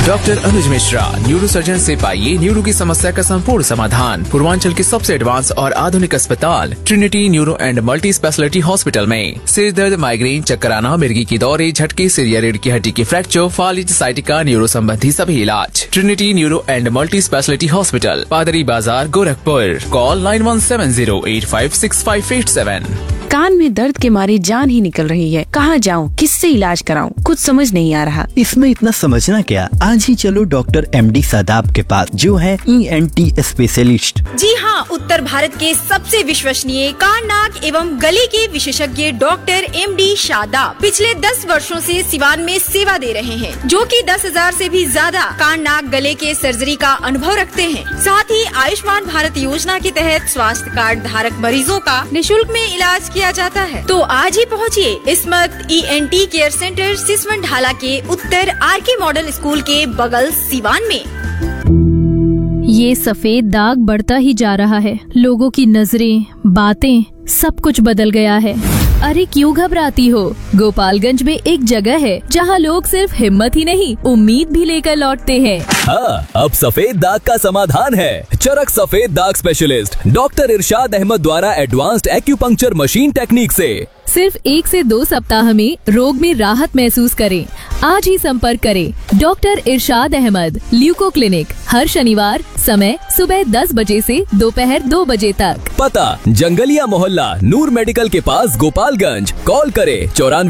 Doctor अनुज Mishra, neuro surgeon से पाइए neuro की समस्या का संपूर्ण समाधान। पूर्वांचल के सबसे एडवांस और आधुनिक अस्पताल Trinity neuro and multi speciality hospital में सिर दर्द, माइग्रेन, चक्कर आना, मिर्गी की दौरे, झटके, सिर या रीढ़ की हड्डी की फ्रैक्चर, फालिज, साइटिका, न्यूरो संबंधी सभी इलाज। Trinity neuro and multi speciality hospital, पादरी बाजार, गोरखपुर। कॉल 9170856587। कान में दर्द के मारे जान ही निकल रही है। कहाँ जाऊँ, किससे इलाज कराऊँ, कुछ समझ नहीं आ रहा। इसमें इतना समझना क्या, आज ही चलो डॉक्टर MD शादाब के पास, जो है ENT स्पेशलिस्ट। जी हाँ, उत्तर भारत के सबसे विश्वसनीय कान, नाक एवं गले के विशेषज्ञ डॉक्टर MD शादाब पिछले 10 वर्षों से सिवान में सेवा दे रहे हैं, जो कि 10,000 से भी ज्यादा कान, नाक, गले के सर्जरी का अनुभव रखते हैं। साथ ही आयुष्मान भारत योजना के तहत स्वास्थ्य कार्ड धारक मरीजों का निःशुल्क में इलाज किया जाता है। तो आज ही पहुँचिए इस्मत ENT केयर सेंटर, सिसवन ढाला के उत्तर RK मॉडल स्कूल के बगल, सिवान में। ये सफेद दाग बढ़ता ही जा रहा है। लोगों की नजरें, बातें, सब कुछ बदल गया है। अरे क्यों घबराती हो? गोपालगंज में एक जगह है जहां लोग सिर्फ हिम्मत ही नहीं, उम्मीद भी लेकर लौटते हैं। हाँ, अब सफेद दाग का समाधान है। चरक सफेद दाग स्पेशलिस्ट डॉक्टर इरशाद अहमद द्वारा एडवांस्ड एक्यूपंक्चर मशीन टेक्निक से सिर्फ 1 से 2 सप्ताह में रोग में राहत महसूस करें। आज ही संपर्क करें डॉक्टर इरशाद अहमद, ल्यूको क्लिनिक, हर शनिवार, समय सुबह 10 बजे से दोपहर 2 बजे तक। पता जंगलिया मोहल्ला, नूर मेडिकल के पास, गोपालगंज। कॉल करें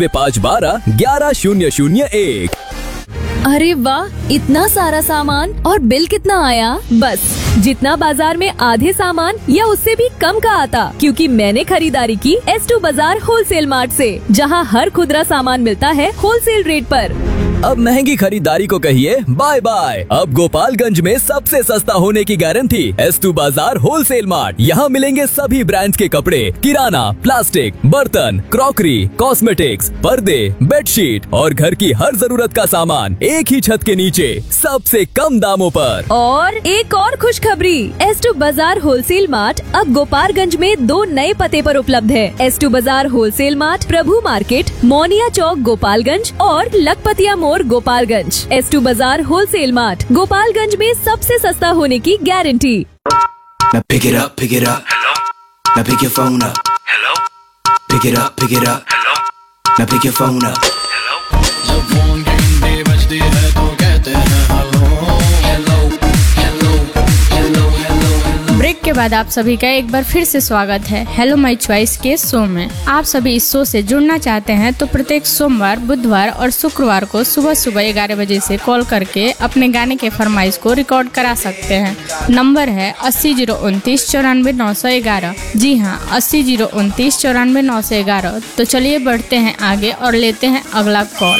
9451200001। अरे वाह, इतना सारा सामान, और बिल कितना आया? बस जितना बाजार में आधे सामान या उससे भी कम का आता, क्योंकि मैंने खरीदारी की S2 बाजार होलसेल मार्ट से, जहां हर खुदरा सामान मिलता है होलसेल रेट पर। अब महंगी खरीदारी को कहिए बाय बाय। अब गोपालगंज में सबसे सस्ता होने की गारंटी S2 बाजार होलसेल मार्ट। यहाँ मिलेंगे सभी ब्रांड्स के कपड़े, किराना, प्लास्टिक, बर्तन, क्रॉकरी, कॉस्मेटिक्स, पर्दे, बेडशीट और घर की हर जरूरत का सामान एक ही छत के नीचे सबसे कम दामों पर। और एक और खुशखबरी, S2 बाजार होलसेल मार्ट अब गोपालगंज में 2 नए पते पर उपलब्ध है। S2 बाजार होलसेल मार्ट, प्रभु मार्केट, मोनिया चौक, गोपालगंज और लखपतिया मोड़, गोपालगंज। S2 बाजार होलसेल मार्ट, गोपालगंज में सबसे सस्ता होने की guarantee. Now pick it up, pick it up. Hello. Now pick your phone up. Hello. Pick it up, pick it up. Hello. Now pick your phone up. Hello. जब phone घंटे बजते हैं तो कहते हैं hello hello hello hello hello. Break के बाद आप सभी का एक बार फिर से स्वागत है हेलो माय चॉइस के शो में। आप सभी इस शो से जुड़ना चाहते हैं तो प्रत्येक सोमवार, बुधवार और शुक्रवार को सुबह 11 बजे से कॉल करके अपने गाने के फरमाइश को रिकॉर्ड करा सकते हैं। नंबर है 80 029 94 911। जी हाँ, 80 029 94 911। तो चलिए बढ़ते हैं आगे और लेते हैं अगला कॉल।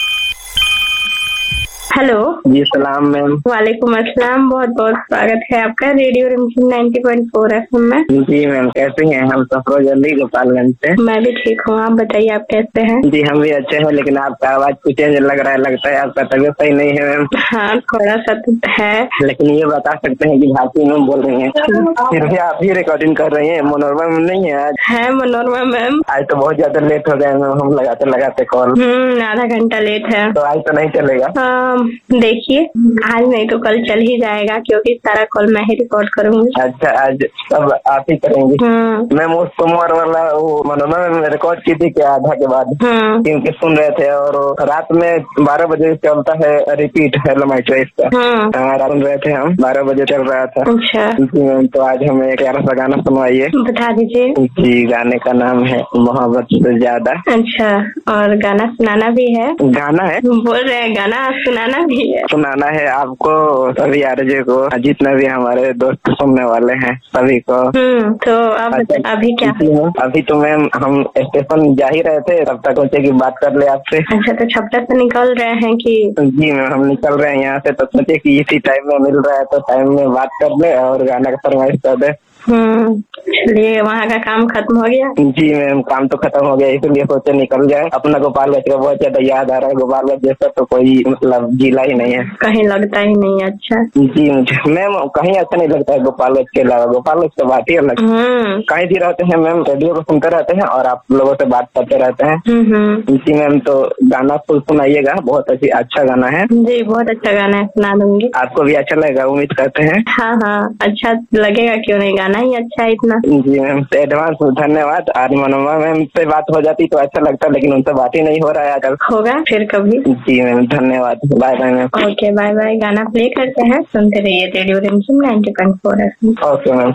हेलो जी, सलाम मैम। वालेकुम अस्सलाम, बहुत बहुत स्वागत है आपका रेडियो रिमझिम 90.4 FM में। जी मैम, कैसे हैं? हम सफरोज अली गोपालगंज से। मैं भी ठीक हूँ, आप बताइए आप कैसे हैं? जी हम भी अच्छे हैं, लेकिन आपका आवाज कुछ चेंज लग रहा है, लगता है आपका तबीयत सही नहीं है मैम। हाँ, थोड़ा सा तो है, लेकिन ये बता सकते हैं कि भारतीय मैम बोल रही हैं? फिर भी आप ही रिकॉर्डिंग कर रही हैं? मनोरमा मैम नहीं है आज? है मनोरमा मैम। आज तो बहुत ज्यादा लेट हो गए मैम, हम लगाते लगाते कॉल। आधा घंटा लेट है। तो आज तो नहीं चलेगा? देखिए, आज नहीं तो कल चल ही जाएगा, क्योंकि सारा कॉल मैं ही रिकॉर्ड करूंगी। अच्छा, आज सब आप ही करेंगी? मैम वो सोमवार वाला वो मनोरमा में रिकॉर्ड की थी क्या आधा के बाद? क्योंकि सुन रहे थे, और रात में 12 बजे चलता है रिपीट हेलो माय चॉइस का। सुन रहे थे हम, 12 बजे चल रहा था। अच्छा जी मैम, तो आज हमें एक प्यारा सा गाना सुनवाइए। बता दीजिए। जी, गाने का नाम है मोहब्बत से ज्यादा। अच्छा, और गाना सुनाना भी है? गाना है, बोल रहे हैं गाना सुनाना भी है? सुनाना है आपको, सभी आरजे को, जितने भी हमारे दोस्त सुनने वाले हैं सभी को। तो अब अभी क्या? अभी तो मैम हम स्टेशन जा ही रहे थे, तब तक सोचे कि बात कर ले आपसे। अच्छा, तो छपरा से निकल रहे हैं कि? जी मैम, हम निकल रहे हैं यहाँ से, तो सोचे कि इसी टाइम में मिल रहा है तो टाइम में बात कर ले और गाना का फरमाइश कर दे। इसलिए वहाँ का काम खत्म हो गया? जी मैम, काम तो खत्म हो गया, इसलिए सोचे निकल जाए। अपना गोपालगंज का बहुत ज्यादा याद आ रहा है। गोपालगंज जैसा तो कोई मतलब जिला ही नहीं है, कहीं लगता ही नहीं अच्छा। जी मैम, कहीं अच्छा नहीं लगता है गोपालगंज के अलावा। गोपालगंज तो बात ही अलग। कहीं भी रहते हैं मैम, रेडियो को सुनते रहते हैं और आप लोगों से बात करते रहते हैं। जी मैम, तो गाना फुल सुनाइएगा, बहुत अच्छा गाना है। जी बहुत अच्छा गाना है, सुना दूंगी। आपको भी अच्छा लगेगा उम्मीद करते हैं। हाँ हाँ, अच्छा लगेगा, क्यों नहीं, गाना ही अच्छा है इतना। जी मैम, एडवांस धन्यवाद। आज मनोरमा मैम से बात हो जाती तो अच्छा लगता, लेकिन उनसे बात ही नहीं हो रहा है आजकल। होगा फिर कभी। जी मैम, धन्यवाद। Bye bye ma'am. Okay bye bye. गाना प्ले करते हैं, सुनते रहिए रेडियो रिमझिम 90.4 FM। Okay ma'am.